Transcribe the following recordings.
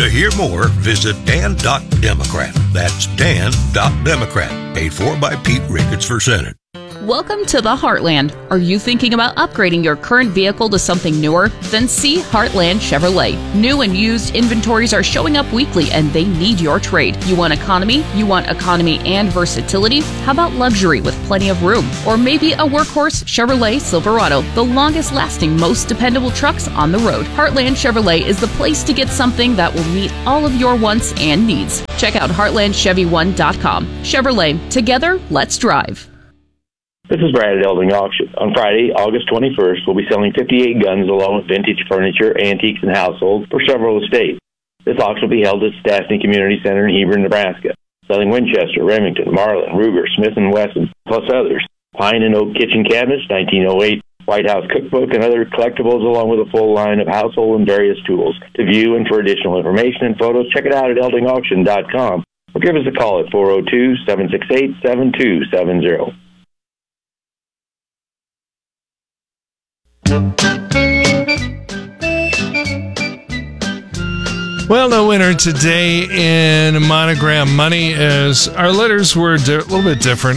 To hear more, visit Dan.Democrat. That's Dan.Democrat. Paid for by Pete Ricketts for Senate. Welcome to the Heartland. Are you thinking about upgrading your current vehicle to something newer? Then see Heartland Chevrolet. New and used inventories are showing up weekly and they need your trade. You want economy? You want economy and versatility? How about luxury with plenty of room? Or maybe a workhorse Chevrolet Silverado, the longest lasting, most dependable trucks on the road. Heartland Chevrolet is the place to get something that will meet all of your wants and needs. Check out heartlandchevy1.com. Chevrolet, together, let's drive. This is Brad at Elding Auction. On Friday, August 21st, we'll be selling 58 guns along with vintage furniture, antiques, and households for several estates. This auction will be held at Stastny Community Center in Hebron, Nebraska, selling Winchester, Remington, Marlin, Ruger, Smith & Wesson, plus others. Pine and oak kitchen cabinets, 1908, White House cookbook, and other collectibles, along with a full line of household and various tools. To view and for additional information and photos, check it out at eldingauction.com or give us a call at 402-768-7270. Well, no winner today in Monogram Money, as our letters were a little bit different.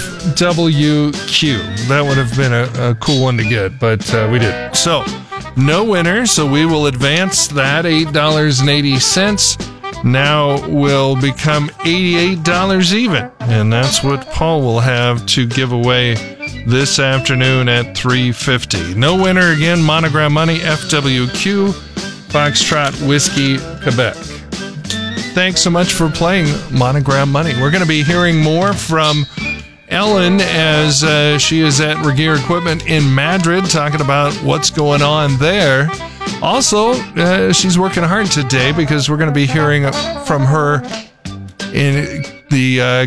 FWQ. That would have been a cool one to get, but we didn't. So, no winner, so we will advance that $8.80. Now will become $88 even, and that's what Paul will have to give away this afternoon at 3:50. No winner again, Monogram Money, FWQ, Foxtrot Whiskey, Quebec. Thanks so much for playing Monogram Money. We're going to be hearing more from Ellen as she is at Regeer Equipment in Madrid, talking about what's going on there. Also, she's working hard today because we're going to be hearing from her in the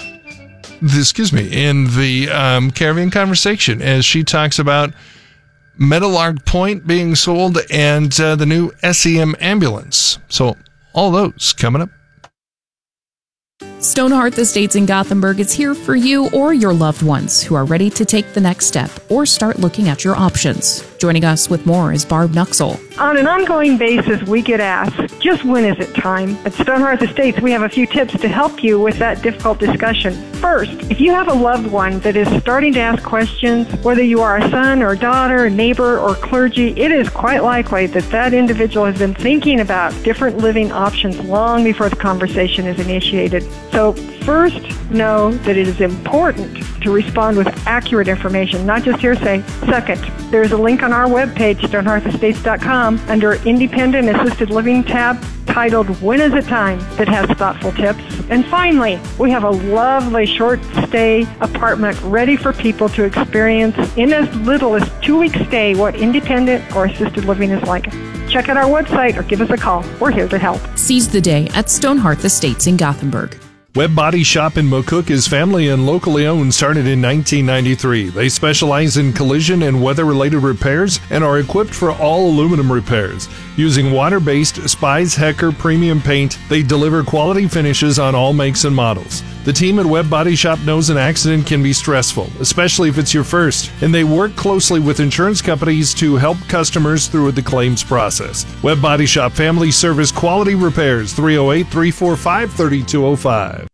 Caribbean Conversation as she talks about Meadowlark Point being sold and the new SEM ambulance. So all those coming up. Stonehearth Estates in Gothenburg is here for you or your loved ones who are ready to take the next step or start looking at your options. Joining us with more is Barb Nuxel. On an ongoing basis, we get asked, just when is it time? At Stonehearth Estates, we have a few tips to help you with that difficult discussion. First, if you have a loved one that is starting to ask questions, whether you are a son or daughter, a neighbor, or clergy, it is quite likely that that individual has been thinking about different living options long before the conversation is initiated. So first, know that it is important to respond with accurate information, not just hearsay. Second, there is a link on our webpage, stonehearthestates.com, under Independent Assisted Living tab titled When Is It Time, that has thoughtful tips. And finally, we have a lovely short stay apartment ready for people to experience in as little as 2 weeks stay what independent or assisted living is like. Check out our website or give us a call. We're here to help. Seize the day at Stonehearth Estates in Gothenburg. Webb Body Shop in McCook is family and locally owned, started in 1993. They specialize in collision and weather-related repairs and are equipped for all aluminum repairs. Using water-based Spies Hecker premium paint, they deliver quality finishes on all makes and models. The team at Webb Body Shop knows an accident can be stressful, especially if it's your first, and they work closely with insurance companies to help customers through the claims process. Webb Body Shop Family Service Quality Repairs, 308-345-3205.